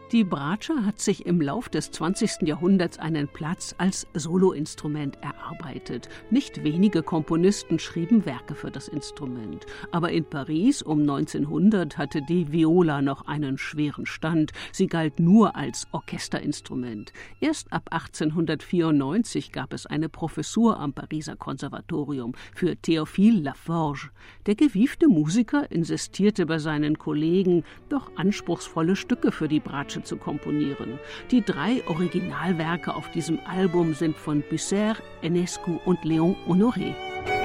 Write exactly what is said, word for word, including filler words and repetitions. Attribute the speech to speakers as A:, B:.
A: Die Bratsche hat sich im Lauf des zwanzigsten Jahrhunderts einen Platz als Soloinstrument erarbeitet. Nicht wenige Komponisten schrieben Werke für das Instrument. Aber in Paris um neunzehnhundert hatte die Viola noch einen schweren Stand. Sie galt nur als Orchesterinstrument. Erst ab achtzehnhundertvierundneunzig gab es eine Professur am Pariser Konservatorium für Théophile Laforge. Der gewiefte Musiker insistierte bei seinen Kollegen, doch anspruchsvolle Stücke für die Bratsche zu komponieren. Die drei Originalwerke auf diesem Album sind von Bucer, Enescu und Léon Honoré.